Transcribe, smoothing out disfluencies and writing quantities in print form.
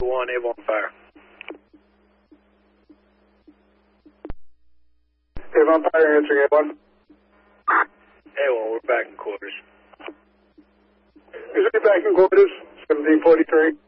1, Avon Fire. Avon Fire, answering A1. A1, we're back in quarters. Is it back in quarters? 1743.